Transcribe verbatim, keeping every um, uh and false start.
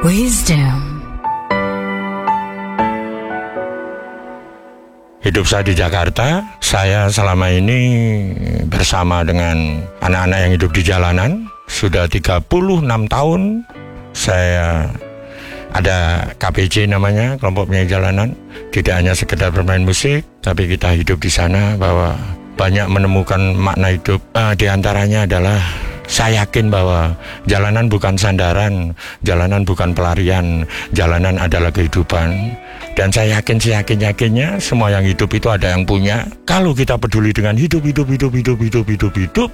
Wisdom. Hidup saya di Jakarta, saya selama ini bersama dengan anak-anak yang hidup di jalanan. Sudah tiga puluh enam tahun saya ada K P J namanya, kelompok penyanyi jalanan. Tidak hanya sekedar bermain musik, tapi kita hidup di sana bahwa banyak menemukan makna hidup. Uh, di antaranya adalah saya yakin bahwa jalanan bukan sandaran, jalanan bukan pelarian, jalanan adalah kehidupan. Dan saya yakin, seyakin-yakinnya semua yang hidup itu ada yang punya. Kalau kita peduli dengan hidup, hidup, hidup, hidup, hidup, hidup, hidup,